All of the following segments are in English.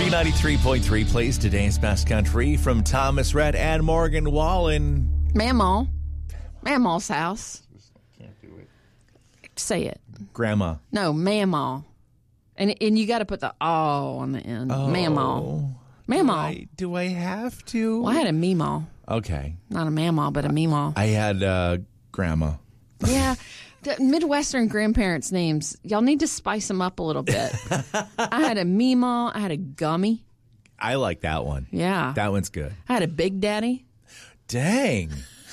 B93.3 plays today's best country from Thomas Rhett and Morgan Wallen. Mama's house. Can't do it. Say it. Grandma. No, Mamaw. And you got to put the "aw" on the end. Mamaw. Mamaw. Do I have to? Well, I had a Meemaw. Okay. Not a Mamaw, but a Meemaw. I had Grandma. Yeah. The Midwestern grandparents' names, y'all need to spice them up a little bit. I had a Meemaw. I had a Gummy. I like that one. Yeah. That one's good. I had a Big Daddy. Dang.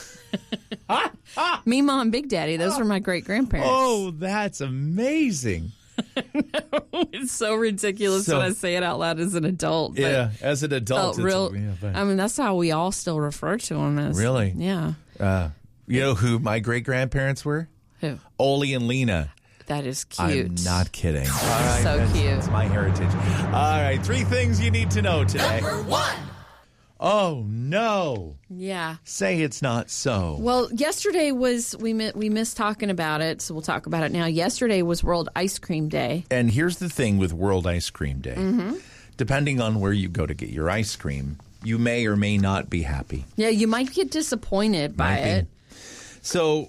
Meemaw and Big Daddy, those were my great-grandparents. Oh, that's amazing. It's so ridiculous when I say it out loud as an adult. Yeah, as an adult. I mean, that's how we all still refer to them as. Really? Yeah. You know who my great-grandparents were? Who? Ole and Lena. That is cute. I'm not kidding. All right, so cute. That's my heritage. All right, 3 things you need to know today. Number 1. Oh, no. Yeah. Say it's not so. Well, yesterday was, we missed talking about it, so we'll talk about it now. Yesterday was World Ice Cream Day. And here's the thing with World Ice Cream Day. Mm-hmm. Depending on where you go to get your ice cream, you may or may not be happy. Yeah, you might get disappointed by it. So,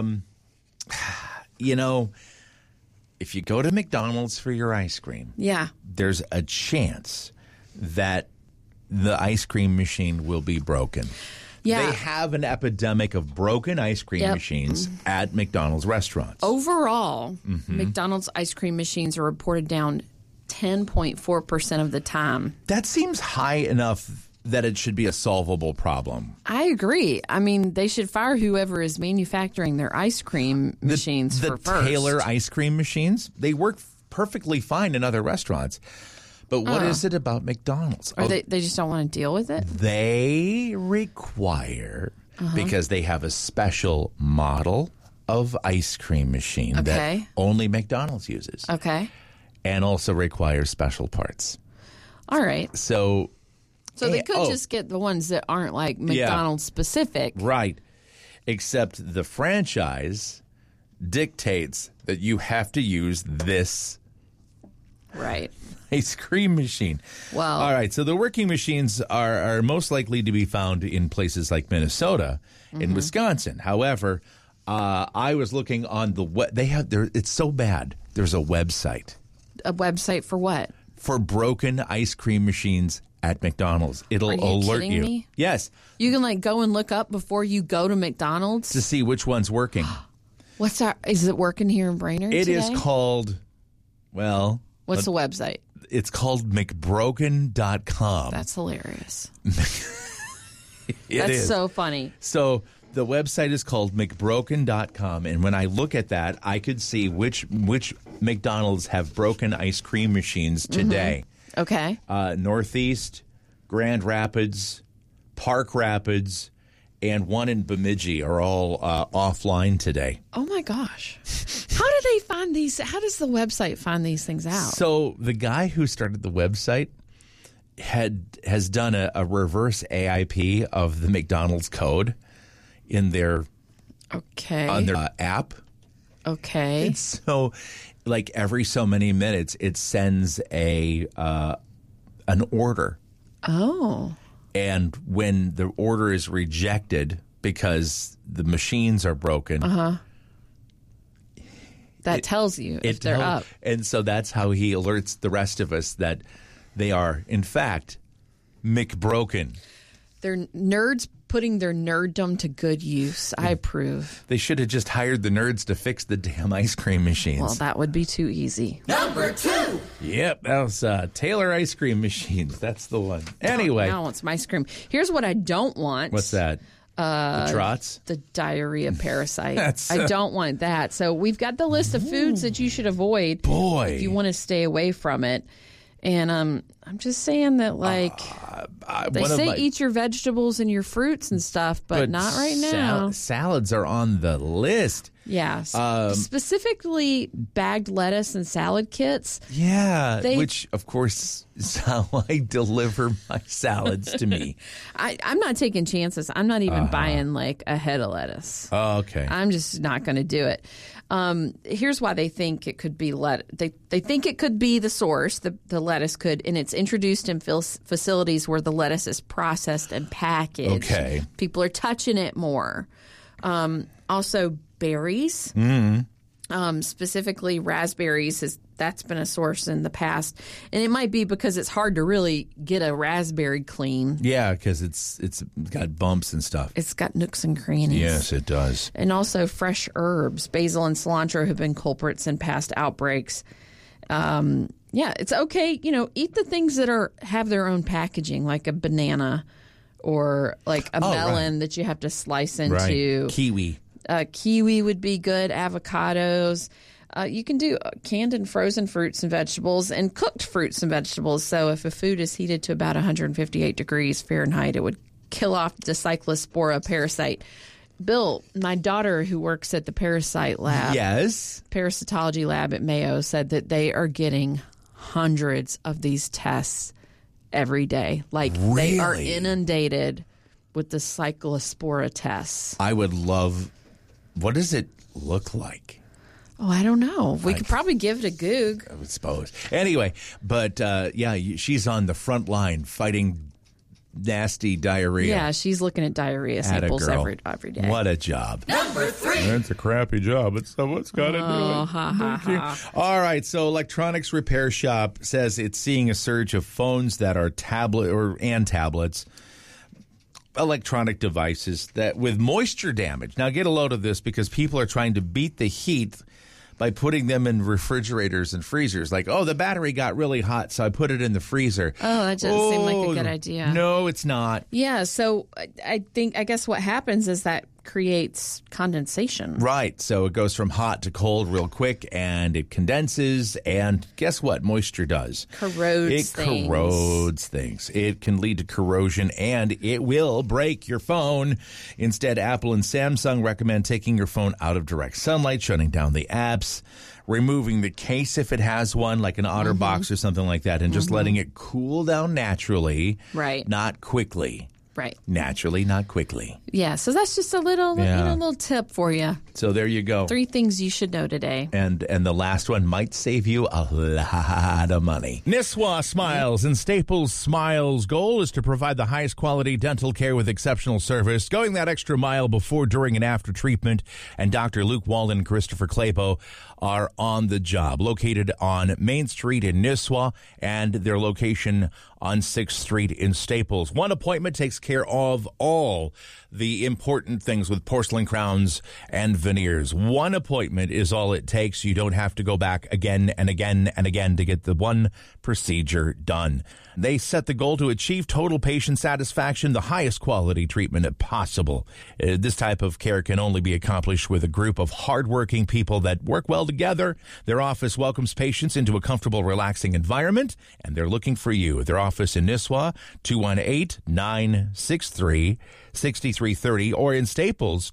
you know, if you go to McDonald's for your ice cream, yeah, there's a chance that the ice cream machine will be broken. Yeah. They have an epidemic of broken ice cream machines at McDonald's restaurants. Overall, McDonald's ice cream machines are reported down 10.4% of the time. That seems high enough that it should be a solvable problem. I agree. I mean, they should fire whoever is manufacturing their ice cream machines the first. Taylor ice cream machines, they work perfectly fine in other restaurants. But what is it about McDonald's? Or they just don't want to deal with it? They require, because they have a special model of ice cream machine that only McDonald's uses. Okay. And also requires special parts. All right. So they could just get the ones that aren't like McDonald's specific. Right. Except the franchise dictates that you have to use this ice cream machine. Well, all right. So the working machines are most likely to be found in places like Minnesota and Wisconsin. However, I was looking on the web. It's so bad. There's a website. A website for what? For broken ice cream machines at McDonald's. It'll alert you. Me? Yes. You can go and look up before you go to McDonald's to see which one's working. What's that? Is it working here in Brainerd It today? is called, what's the website? It's called McBroken.com. That's hilarious. That's so funny. So the website is called McBroken.com, and when I look at that, I could see which McDonald's have broken ice cream machines today. Okay. Northeast, Grand Rapids, Park Rapids, and one in Bemidji are all offline today. Oh, my gosh. How do they find these? How does the website find these things out? So the guy who started the website has done a reverse AIP of the McDonald's code in their on their app. Okay. And so, like every so many minutes, it sends an order. Oh. And when the order is rejected because the machines are broken, that tells you if they're up. And so that's how he alerts the rest of us that they are, in fact, McBroken. They're nerds putting their nerddom to good use. I approve. They should have just hired the nerds to fix the damn ice cream machines. Well, that would be too easy. Number 2. Yep, that was Taylor ice cream machines. That's the one. Anyway. Now I want some ice cream. Here's what I don't want. What's that? The trots? The diarrhea parasite. I don't want that. So we've got the list of foods that you should avoid if you want to stay away from it. And I'm just saying that, they say eat your vegetables and your fruits and stuff, but not right now. Salads are on the list. Yeah. Specifically bagged lettuce and salad kits. Yeah, which, of course, is how I deliver my salads to me. I'm not taking chances. I'm not even buying like a head of lettuce. Oh, okay. I'm just not going to do it. Here's why they think it could be They think it could be the source, the lettuce could, and it's introduced in facilities where the lettuce is processed and packaged. Okay. People are touching it more. Also, berries, specifically raspberries, that's been a source in the past. And it might be because it's hard to really get a raspberry clean. Yeah, because it's got bumps and stuff. It's got nooks and crannies. Yes, it does. And also fresh herbs. Basil and cilantro have been culprits in past outbreaks. Yeah, it's okay. Eat the things that have their own packaging, like a banana or like a melon that you have to slice into. Right. Kiwi. Kiwi would be good. Avocados. You can do canned and frozen fruits and vegetables and cooked fruits and vegetables. So if a food is heated to about 158 degrees Fahrenheit, it would kill off the Cyclospora parasite. Bill, my daughter who works at the parasite lab, parasitology lab at Mayo, said that they are getting hundreds of these tests every day. Like they are inundated with the Cyclospora tests. I would love. What does it look like? Oh, I don't know. We could probably give it a goog. I would suppose. Anyway, but she's on the front line fighting nasty diarrhea. Yeah, she's looking at diarrhea samples every day. What a job. Number 3. That's a crappy job, but someone's got to do it. Ha. All right, so Electronics Repair Shop says it's seeing a surge of phones that are tablets, electronic devices that with moisture damage. Now get a load of this because people are trying to beat the heat by putting them in refrigerators and freezers. Like, the battery got really hot, so I put it in the freezer. Oh, that doesn't seem like a good idea. No, it's not. Yeah, so I guess what happens is that creates condensation. Right. So it goes from hot to cold real quick, and it condenses, and guess what moisture does? Corrodes things. It can lead to corrosion, and it will break your phone. Instead, Apple and Samsung recommend taking your phone out of direct sunlight, shutting down the apps, removing the case if it has one, like an OtterBox or something like that, and just letting it cool down naturally, not quickly. Right. Naturally, not quickly. Yeah, so that's just a little tip for you. So there you go. 3 things you should know today. And the last one might save you a lot of money. Nisswa Smiles and Staples Smiles' goal is to provide the highest quality dental care with exceptional service, going that extra mile before, during, and after treatment. And Dr. Luke Walden and Christopher Clapo are on the job. Located on Main Street in Nisswa and their location on 6th Street in Staples. One appointment takes care of all the important things with porcelain crowns and veneers. One appointment is all it takes. You don't have to go back again and again and again to get the one procedure done. They set the goal to achieve total patient satisfaction, the highest quality treatment possible. This type of care can only be accomplished with a group of hardworking people that work well together. Their office welcomes patients into a comfortable, relaxing environment, and they're looking for you. Their office in Nisswa, 218-963-6330, or in Staples,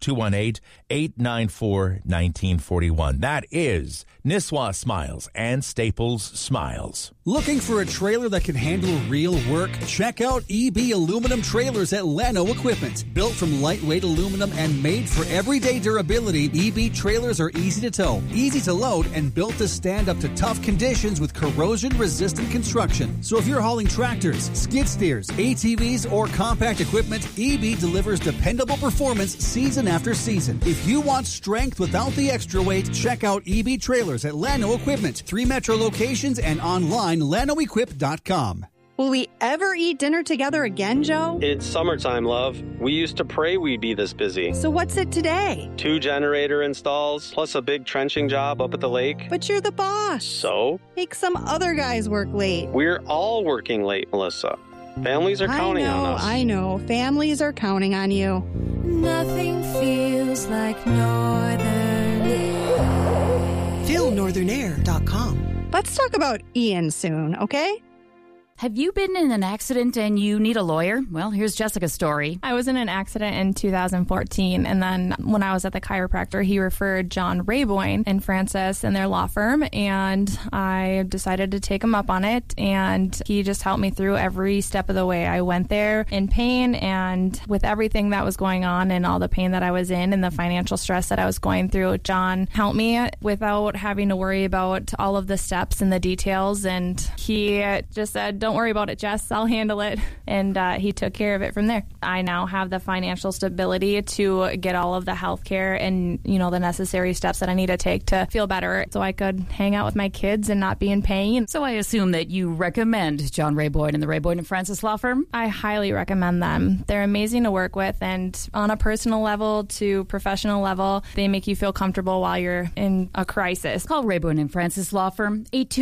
218-894-1941. That is Nisswa Smiles and Staples Smiles. Looking for a trailer that can handle real work? Check out EB Aluminum Trailers at Llano Equipment. Built from lightweight aluminum and made for everyday durability, EB trailers are easy to tow, easy to load, and built to stand up to tough conditions with corrosion-resistant construction. So if you're hauling tractors, skid steers, ATVs, or compact equipment, EB delivers dependable performance season after season. If you want strength without the extra weight, check out EB Trailers at Llano Equipment. 3 metro locations and online LlanoEquip.com. Will we ever eat dinner together again, Joe? It's summertime, love. We used to pray we'd be this busy. So what's it today? 2 generator installs, plus a big trenching job up at the lake. But you're the boss. So? Make some other guys work late. We're all working late, Melissa. Families are counting on us. I know. Families are counting on you. Nothing feels like Northern Air. FeelNorthernAir.com. Let's talk about Ian soon, okay? Have you been in an accident and you need a lawyer? Well, here's Jessica's story. I was in an accident in 2014, and then when I was at the chiropractor, he referred John Rayboyne and Francis and their law firm, and I decided to take him up on it, and he just helped me through every step of the way. I went there in pain, and with everything that was going on and all the pain that I was in and the financial stress that I was going through, John helped me without having to worry about all of the steps and the details, and he just said, "Don't worry about it, Jess, I'll handle it," and he took care of it from there. I now have the financial stability to get all of the health care and, the necessary steps that I need to take to feel better so I could hang out with my kids and not be in pain. So I assume that you recommend John Rayboyne and the Rayboyne and Francis Law Firm? I highly recommend them. They're amazing to work with, and on a personal level to professional level, they make you feel comfortable while you're in a crisis. Call Rayboyne and Francis Law Firm,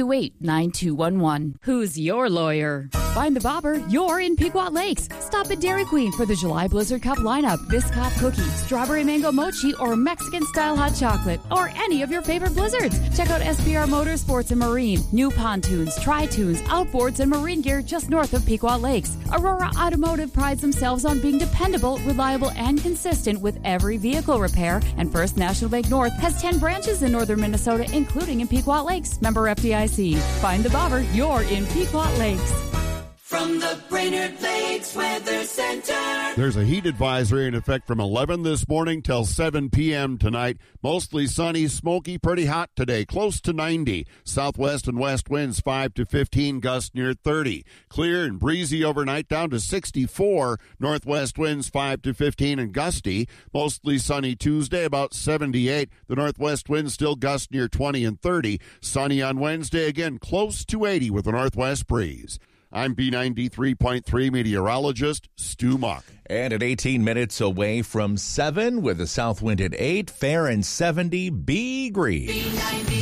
828-9211. Who's your lawyer? Find the bobber, you're in Pequot Lakes. Stop at Dairy Queen for the July Blizzard Cup lineup, Biscoff cookie, strawberry mango mochi, or Mexican-style hot chocolate, or any of your favorite blizzards. Check out SBR Motorsports and Marine, new pontoons, tri-tunes, outboards, and marine gear just north of Pequot Lakes. Aurora Automotive prides themselves on being dependable, reliable, and consistent with every vehicle repair, and First National Bank North has 10 branches in northern Minnesota, including in Pequot Lakes. Member FDIC. Find the bobber, you're in Pequot Lakes. From the Brainerd Lakes Weather Center. There's a heat advisory in effect from 11 this morning till 7 p.m. tonight. Mostly sunny, smoky, pretty hot today, close to 90. Southwest and west winds 5 to 15, gusts near 30. Clear and breezy overnight down to 64. Northwest winds 5 to 15 and gusty. Mostly sunny Tuesday, about 78. The northwest winds still gust near 20 and 30. Sunny on Wednesday, again close to 80 with a northwest breeze. I'm B93.3 meteorologist Stu Muck. And at 18 minutes away from 7 with a south wind at 8, fair and 70 degrees.